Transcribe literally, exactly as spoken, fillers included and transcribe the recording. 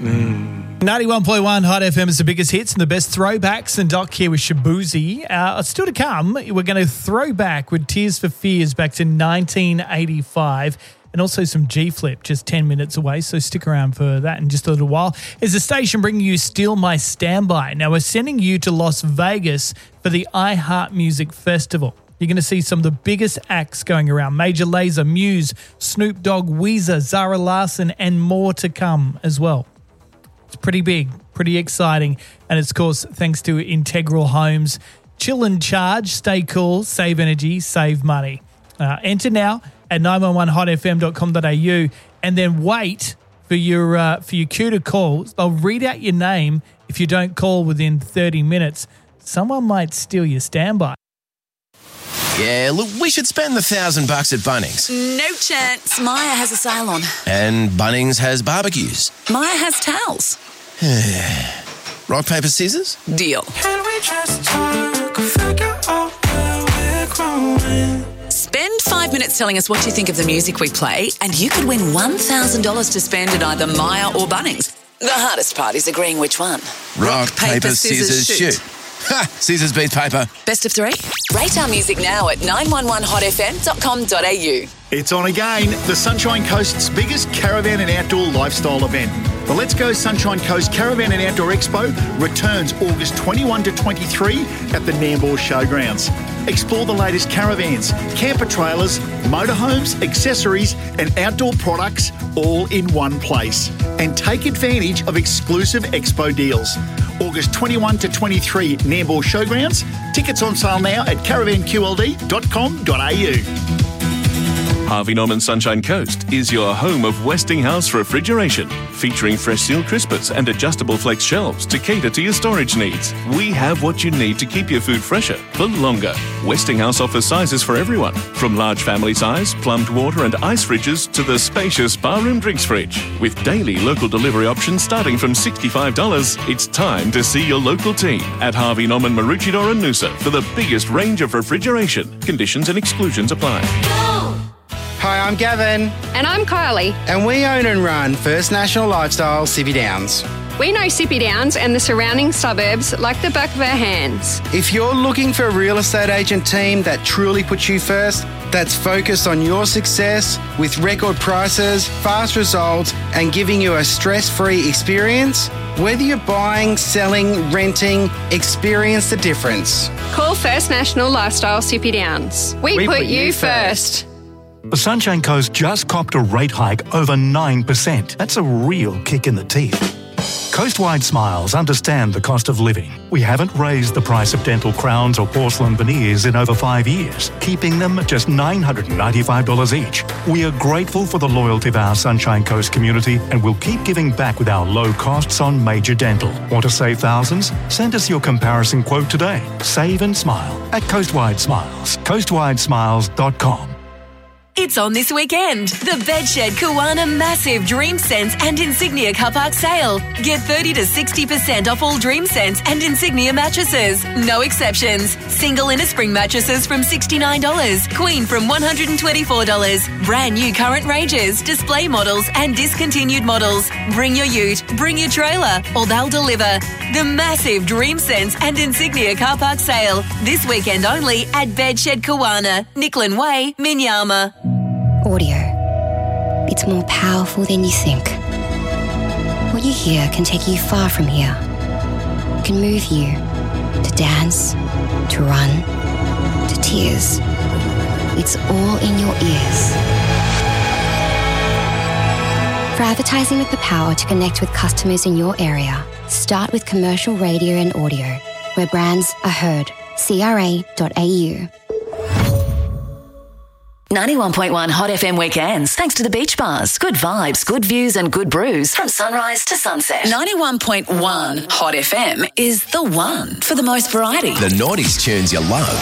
Mm. ninety-one point one Hot F M is the biggest hits and the best throwbacks. And Doc here with Shabuzi. Uh, still to come, we're going to throw back with Tears for Fears back to nineteen eighty-five. And also some G-Flip just ten minutes away, so stick around for that in just a little while. Is the station bringing you Steal My Standby. Now, we're sending you to Las Vegas for the iHeart Music Festival. You're going to see some of the biggest acts going around. Major Lazer, Muse, Snoop Dogg, Weezer, Zara Larsson, and more to come as well. It's pretty big, pretty exciting. And it's, of course, thanks to Integral Homes. Chill and charge, stay cool, save energy, save money. Uh, enter now at nine one one hot f m dot com dot a u and then wait for your uh, for your cue to call. They'll read out your name. If you don't call within thirty minutes, someone might steal your standby. Yeah, look, we should spend the thousand bucks at Bunnings. No chance. Maya has a sale on. And Bunnings has barbecues. Maya has towels. Rock, paper, scissors? Deal. Can we just talk, figure out where we're growing? Spend five minutes telling us what you think of the music we play, and you could win one thousand dollars to spend at either Maya or Bunnings. The hardest part is agreeing which one. Rock, Rock paper, paper, scissors, scissors shoot. shoot. Ha! Scissors beat paper. Best of three? Rate our music now at nine one one hot f m dot com dot a u. It's on again, the Sunshine Coast's biggest caravan and outdoor lifestyle event. The Let's Go Sunshine Coast Caravan and Outdoor Expo returns August twenty-first to twenty-third at the Nambour Showgrounds. Explore the latest caravans, camper trailers, motorhomes, accessories and outdoor products all in one place. And take advantage of exclusive expo deals. August twenty-first to twenty-third, Nambour Showgrounds. Tickets on sale now at caravan q l d dot com dot a u. Harvey Norman Sunshine Coast is your home of Westinghouse refrigeration, featuring fresh seal crispers and adjustable flex shelves to cater to your storage needs. We have what you need to keep your food fresher for longer. Westinghouse offers sizes for everyone, from large family size, plumbed water and ice fridges to the spacious barroom drinks fridge. With daily local delivery options starting from sixty-five dollars, it's time to see your local team at Harvey Norman, Maroochydore and Noosa for the biggest range of refrigeration. Conditions and exclusions apply. Hi, I'm Gavin. And I'm Kylie. And we own and run First National Lifestyle Sippy Downs. We know Sippy Downs and the surrounding suburbs like the back of our hands. If you're looking for a real estate agent team that truly puts you first, that's focused on your success with record prices, fast results, and giving you a stress-free experience, whether you're buying, selling, renting, experience the difference. Call First National Lifestyle Sippy Downs. We, we put, put you first. first. The Sunshine Coast just copped a rate hike over nine percent. That's a real kick in the teeth. Coastwide Smiles understand the cost of living. We haven't raised the price of dental crowns or porcelain veneers in over five years, keeping them at just nine hundred ninety-five dollars each. We are grateful for the loyalty of our Sunshine Coast community and will keep giving back with our low costs on major dental. Want to save thousands? Send us your comparison quote today. Save and smile at Coastwide Smiles. coastwide smiles dot com. It's on this weekend. The Bedshed Kiwana Massive Dream Sense and Insignia Car Park Sale. Get thirty to sixty percent off all Dream Sense and Insignia mattresses. No exceptions. Single inner spring mattresses from sixty-nine dollars. Queen from one hundred twenty-four dollars. Brand new current ranges, display models and discontinued models. Bring your ute, bring your trailer, or they'll deliver. The Massive Dream Sense and Insignia Car Park Sale. This weekend only at Bedshed Kiwana, Nicklin Way, Minyama. Audio. It's more powerful than you think. What you hear can take you far from here. It can move you to dance, to run, to tears. It's all in your ears. For advertising with the power to connect with customers in your area, start with commercial radio and audio, where brands are heard. C R A dot A U. ninety-one point one Hot F M weekends. Thanks to the beach bars. Good vibes, good views and good brews from sunrise to sunset. ninety-one point one Hot F M is the one for the most variety. The noughties tunes you love.